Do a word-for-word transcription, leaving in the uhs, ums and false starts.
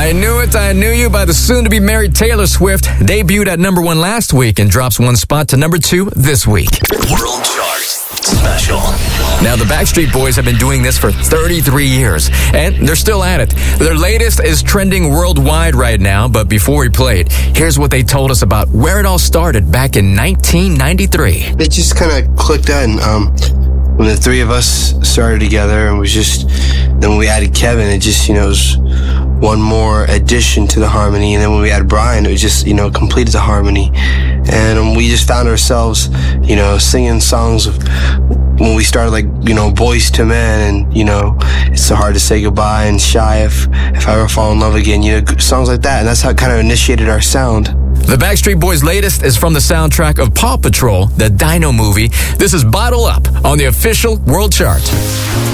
I Knew It, I Knew You by the soon-to-be-married Taylor Swift debuted at number one last week and drops one spot to number two this week. World Chart Special. Now, the Backstreet Boys have been doing this for thirty-three years, and they're still at it. Their latest is trending worldwide right now, but before we play it, here's what they told us about where it all started back in nineteen ninety-three. It just kind of clicked in. Um, when the three of us started together, and was just, then when we added Kevin, it just, you know, was one more addition to the harmony. And then when we added Brian, it was just, you know, completed the harmony. And um, we just found ourselves, you know, singing songs of, when we started, like, you know, Boys to Men, and, you know, It's So Hard to Say Goodbye, and Shy If, if I Ever Fall in Love Again, you know, songs like that. And that's how it kind of initiated our sound. The Backstreet Boys' latest is from the soundtrack of Paw Patrol, the Dino movie. This is Bottle Up on the official World Chart.